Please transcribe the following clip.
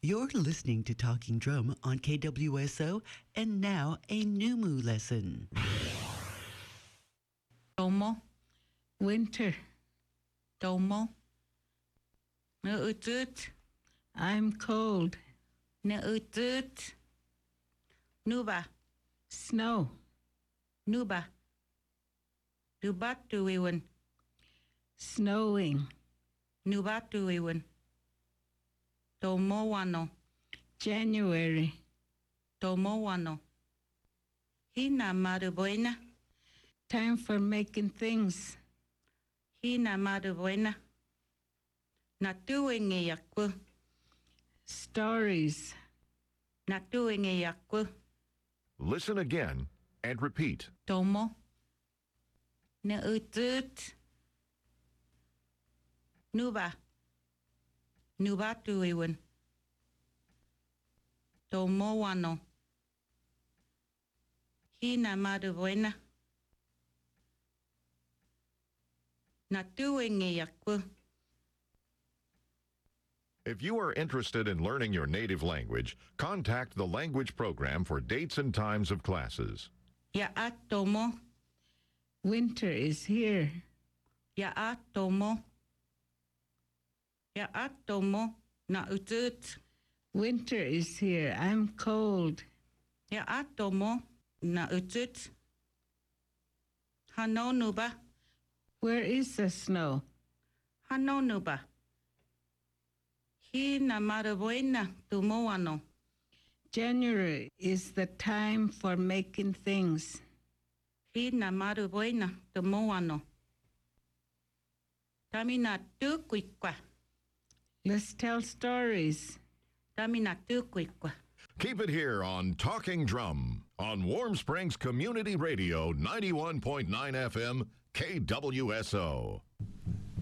You're listening to Talking Drum on KWSO, and now a Numu lesson. Tomo, Winter. tomo. Nuutut, I'm cold. nuutut. Nuba, Snow. nuba. Nubatu iwan, Snowing. nubatu iwan. Tomo wano, January. tomo wano. Hina maruboina, Time for making things. hina maruboina. Natuinge yakwu, Stories. natuinge yakwu. Listen again and repeat. Tomo, nuutut. Nuba, nubatu iwan. Tomo wano. Hina maruboina. Natuinge yakwu. If you are interested in learning your native language, contact the language program for dates and times of classes. Ya atomo, Winter is here. ya atomo. Ya atomo, na utut. Winter is here. I'm cold. Ya atomo, na utut. Hano nuba, Where is the snow? hano nuba. Hi na marabuena tumoano. January is the time for making things. Hi na marabuena tumoano. Tamina tukwikwa. Let's tell stories. Tamina tukwikwa. Keep it here on Talking Drum on Warm Springs Community Radio 91.9 FM KWSO.